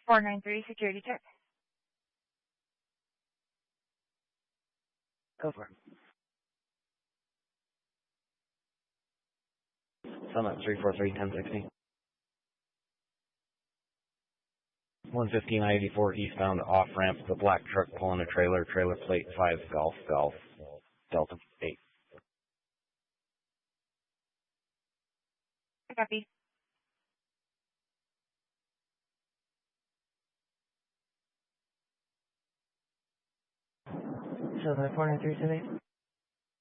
493 security check. Go for it. Summit 343-1060. 115-I-84 eastbound off-ramp, the black truck pulling a trailer plate 5 Golf, Delta 8. Copy. So the 493 today?